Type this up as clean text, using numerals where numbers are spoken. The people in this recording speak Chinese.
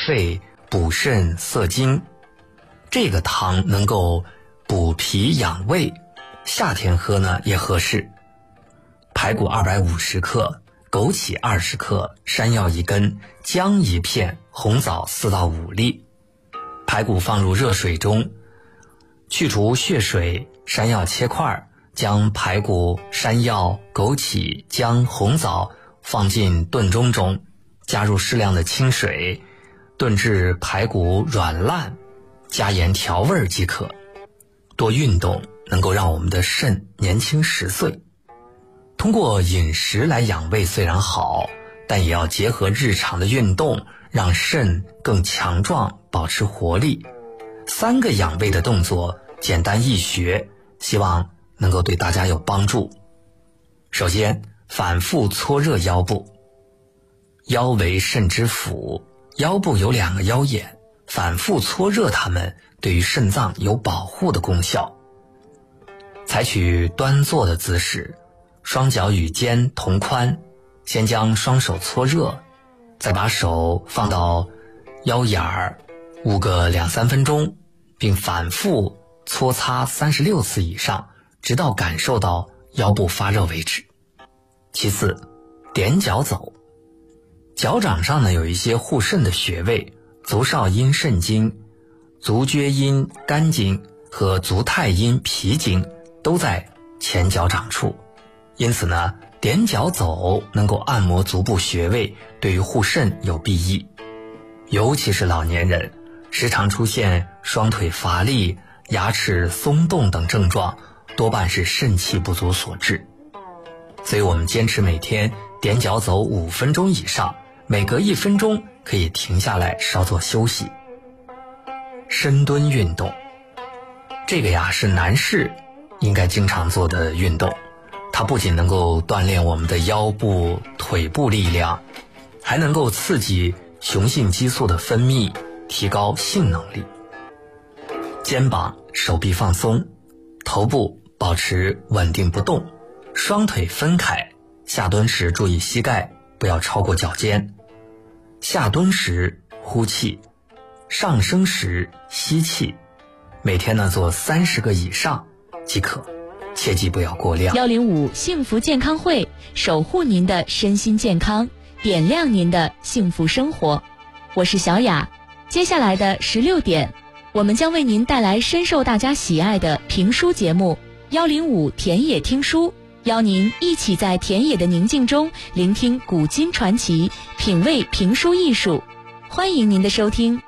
肺、补肾、涩精。这个汤能够补脾养胃，夏天喝呢也合适。排骨250克，枸杞20克，山药1根，姜1片，红枣4到5粒。排骨放入热水中，去除血水，山药切块，将排骨、山药、枸杞、姜、红枣放进炖盅中，加入适量的清水，炖至排骨软烂，加盐调味即可。多运动能够让我们的肾年轻10岁。通过饮食来养胃虽然好，但也要结合日常的运动，让肾更强壮，保持活力。3个养胃的动作简单易学，希望能够对大家有帮助。首先，反复搓热腰部。腰为肾之府，腰部有2个腰眼，反复搓热它们，对于肾脏有保护的功效。采取端坐的姿势，双脚与肩同宽，先将双手搓热，再把手放到腰眼儿，捂个2-3分钟，并反复搓擦36次以上，直到感受到腰部发热为止。其次，踮脚走。脚掌上呢有一些护肾的穴位，足少阴肾经、足厥阴肝经和足太阴脾经都在前脚掌处，因此呢，踮脚走能够按摩足部穴位，对于护肾有裨益。尤其是老年人，时常出现双腿乏力、牙齿松动等症状，多半是肾气不足所致。所以我们坚持每天踮脚走5分钟以上，每隔1分钟可以停下来稍作休息。深蹲运动，这个呀是男士应该经常做的运动，它不仅能够锻炼我们的腰部、腿部力量，还能够刺激雄性激素的分泌，提高性能力。肩膀、手臂放松，头部保持稳定不动，双腿分开，下蹲时注意膝盖不要超过脚尖。下蹲时呼气，上升时吸气，每天呢做30个以上即可，切记不要过量。 105幸福健康会，守护您的身心健康，点亮您的幸福生活。我是小雅，接下来的16点，我们将为您带来深受大家喜爱的评书节目105田野听书，邀您一起在田野的宁静中聆听古今传奇，品味评书艺术。欢迎您的收听。